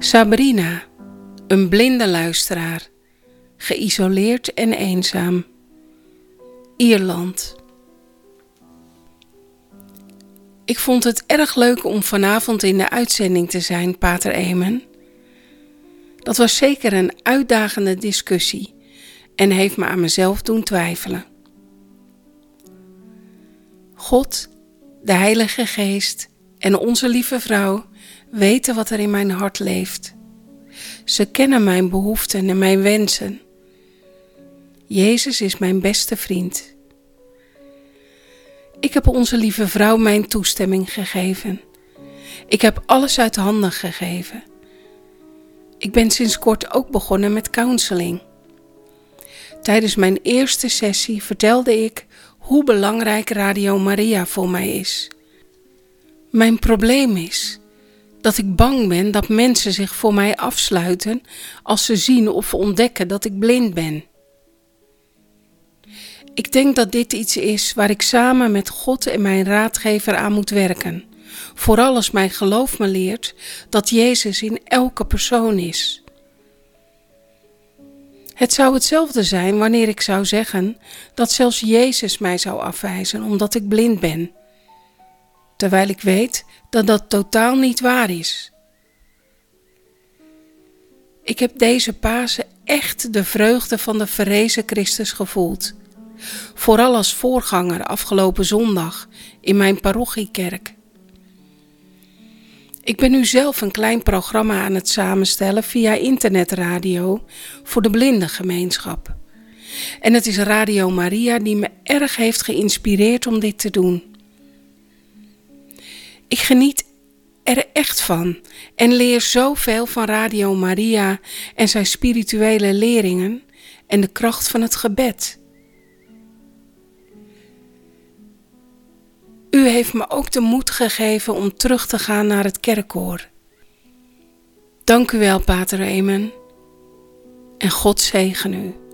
Sabrina, een blinde luisteraar, geïsoleerd en eenzaam. Ierland. Ik vond het erg leuk om vanavond in de uitzending te zijn, Pater Eamon. Dat was zeker een uitdagende discussie en heeft me aan mezelf doen twijfelen. God, de Heilige Geest en onze lieve vrouw weten wat er in mijn hart leeft. Ze kennen mijn behoeften en mijn wensen. Jezus is mijn beste vriend. Ik heb onze lieve vrouw mijn toestemming gegeven. Ik heb alles uit handen gegeven. Ik ben sinds kort ook begonnen met counseling. Tijdens mijn eerste sessie vertelde ik hoe belangrijk Radio Maria voor mij is. Mijn probleem is dat ik bang ben dat mensen zich voor mij afsluiten als ze zien of ontdekken dat ik blind ben. Ik denk dat dit iets is waar ik samen met God en mijn raadgever aan moet werken. Vooral als mijn geloof me leert dat Jezus in elke persoon is. Het zou hetzelfde zijn wanneer ik zou zeggen dat zelfs Jezus mij zou afwijzen omdat ik blind ben. Terwijl ik weet dat dat totaal niet waar is. Ik heb deze Pasen echt de vreugde van de verrezen Christus gevoeld. Vooral als voorganger afgelopen zondag in mijn parochiekerk. Ik ben nu zelf een klein programma aan het samenstellen via internetradio voor de blindengemeenschap. En het is Radio Maria die me erg heeft geïnspireerd om dit te doen. Ik geniet er echt van en leer zoveel van Radio Maria en zijn spirituele leringen en de kracht van het gebed. U heeft me ook de moed gegeven om terug te gaan naar het kerkkoor. Dank u wel, Pater Eamon, en God zegen u.